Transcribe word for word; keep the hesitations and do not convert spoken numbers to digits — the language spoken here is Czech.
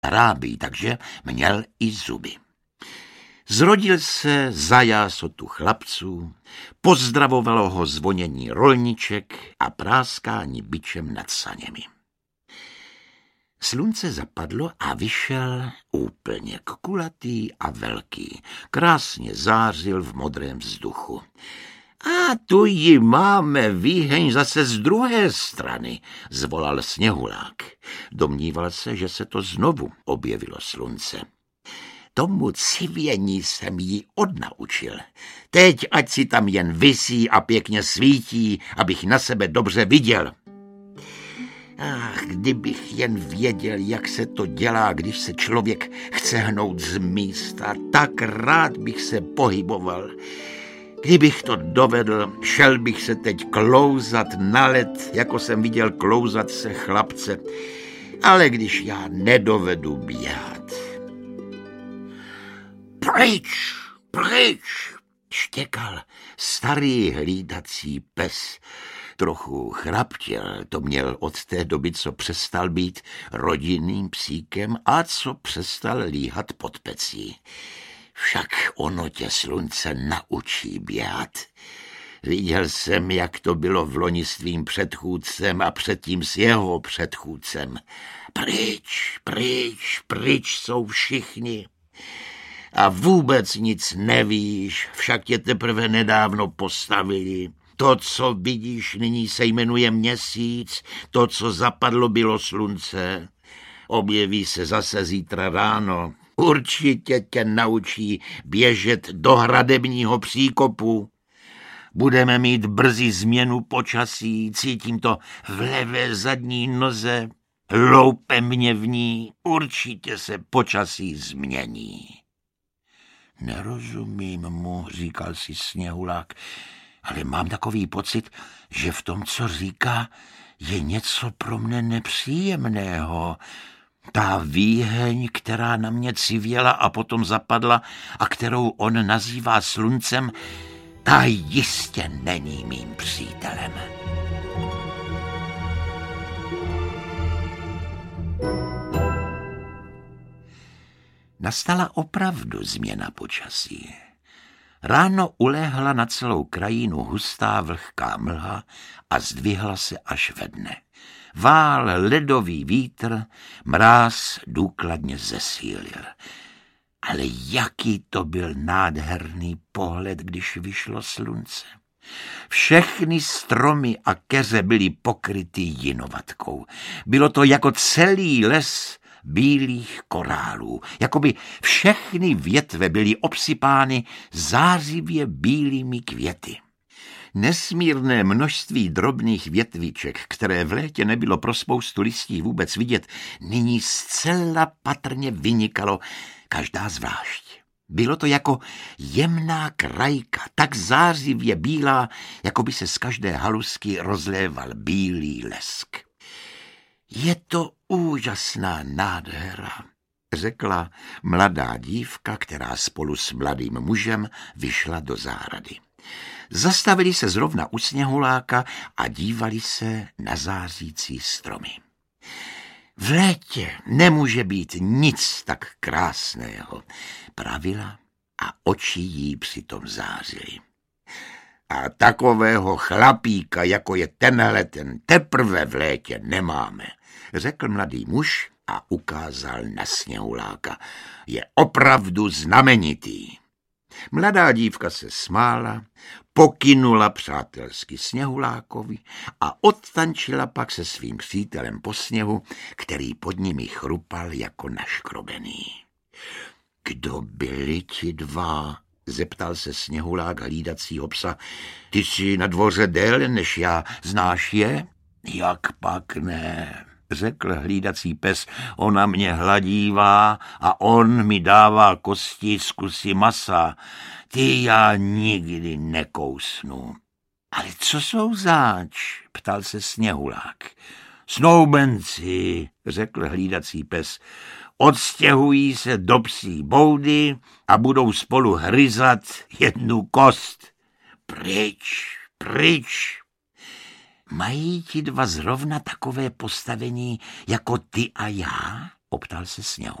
Arábii, takže měl i zuby. Zrodil se za jásotu chlapců, pozdravovalo ho zvonění rolniček a práskání bičem nad saněmi. Slunce zapadlo a vyšel úplně kulatý a velký. Krásně zářil v modrém vzduchu. A tu ji máme, výheň zase z druhé strany, zvolal Sněhulák. Domníval se, že se to znovu objevilo slunce. Tomu civění jsem ji odnaučil. Teď ať si tam jen visí a pěkně svítí, abych na sebe dobře viděl. Ach, kdybych jen věděl, jak se to dělá, když se člověk chce hnout z místa, tak rád bych se pohyboval. Kdybych to dovedl, šel bych se teď klouzat na led, jako jsem viděl klouzat se chlapce. Ale když já nedovedu běhat. Pryč, pryč, štěkal starý hlídací pes. Trochu chraptěl, to měl od té doby, co přestal být rodinným psíkem a co přestal líhat pod pecí. Však ono tě slunce naučí běhat. Viděl jsem, jak to bylo v loni s tvým předchůdcem a předtím s jeho předchůdcem. Pryč, pryč, pryč jsou všichni. A vůbec nic nevíš, však tě teprve nedávno postavili. To, co vidíš, nyní se jmenuje měsíc, to, co zapadlo, bylo slunce. Objeví se zase zítra ráno. Určitě tě naučí běžet do hradebního příkopu. Budeme mít brzy změnu počasí, cítím to v levé zadní noze. Loupe mě v ní, určitě se počasí změní. Nerozumím mu, říkal si Sněhulák, ale mám takový pocit, že v tom, co říká, je něco pro mne nepříjemného. Ta výheň, která na mě civěla a potom zapadla a kterou on nazývá sluncem, ta jistě není mým přítelem. Nastala opravdu změna počasí. Ráno ulehla na celou krajinu hustá vlhká mlha a zdvihla se až ve dne. Vál ledový vítr, mráz důkladně zesílil. Ale jaký to byl nádherný pohled, když vyšlo slunce. Všechny stromy a keře byly pokryty jinovatkou. Bylo to jako celý les bílých korálů, jakoby všechny větve byly obsypány zářivě bílými květy. Nesmírné množství drobných větviček, které v létě nebylo pro spoustu listí vůbec vidět, nyní zcela patrně vynikalo, každá zvlášť. Bylo to jako jemná krajka, tak zářivě bílá, jako by se z každé halusky rozléval bílý lesk. Je to úžasná nádhera, řekla mladá dívka, která spolu s mladým mužem vyšla do zahrady. Zastavili se zrovna u Sněhuláka a dívali se na zářící stromy. V létě nemůže být nic tak krásného, pravila a oči jí přitom zářily. A takového chlapíka, jako je tenhle ten, teprve v létě nemáme, řekl mladý muž a ukázal na Sněhuláka. Je opravdu znamenitý. Mladá dívka se smála, pokynula přátelsky Sněhulákovi a odtančila pak se svým přítelem po sněhu, který pod nimi chrupal jako naškrobený. Kdo byli ti dva? Zeptal se Sněhulák hlídacího psa. Ty jsi na dvoře déle než já, znáš je? Jak pak ne, řekl hlídací pes, ona mě hladívá a on mi dává kosti z kusy masa. Ty já nikdy nekousnu. Ale co jsou zač? Ptal se Sněhulák. Snoubenci, řekl hlídací pes, odstěhují se do psí boudy a budou spolu hryzat jednu kost. Pryč, pryč. Mají ti dva zrovna takové postavení jako ty a já? optal se Sněhu.